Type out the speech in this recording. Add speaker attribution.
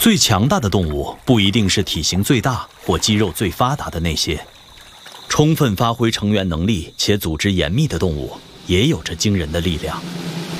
Speaker 1: 最强大的动物不一定是体型最大或肌肉最发达的那些，充分发挥成员能力且组织严密的动物也有着惊人的力量。